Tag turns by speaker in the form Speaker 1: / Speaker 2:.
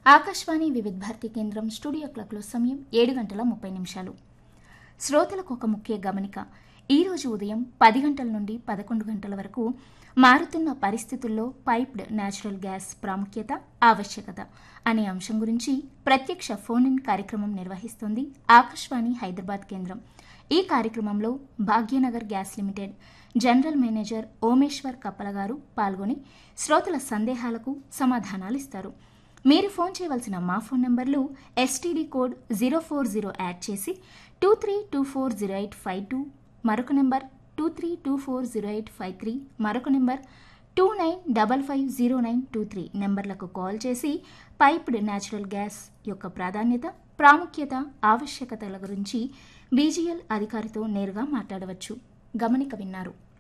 Speaker 1: ఆకాశవాణి వివిధ భారతి కేంద్రం స్టూడియో క్లాక్లో సమయం 7:30. శ్రోతలకు ఒక ముఖ్య గమనిక. ఈరోజు ఉదయం 10 గంటల నుండి 11 గంటల వరకు మారుతున్న పరిస్థితుల్లో పైప్డ్ న్యాచురల్ గ్యాస్ ప్రాముఖ్యత, ఆవశ్యకత అనే అంశం గురించి ప్రత్యక్ష ఫోన్ ఇన్ కార్యక్రమం నిర్వహిస్తోంది ఆకాశవాణి హైదరాబాద్ కేంద్రం. ఈ కార్యక్రమంలో Bhagyanagar gas limited general manager Omeshwar కప్పల గారు పాల్గొని శ్రోతల సందేహాలకు సమాధానాలు ఇస్తారు. మీరు ఫోన్ చేయవలసిన మా ఫోన్ నంబర్లు ఎస్టీడీ కోడ్ 040 యాడ్ చేసి 23240852, మరొక నెంబర్ 23240853, మరొక నెంబర్ 29550923 నెంబర్లకు కాల్ చేసి పైప్డ్ న్యాచురల్ గ్యాస్ యొక్క ప్రాధాన్యత, ప్రాముఖ్యత, ఆవశ్యకతల గురించి బీజీఎల్ అధికారితో నేరుగా మాట్లాడవచ్చు. గమనిక విన్నారు.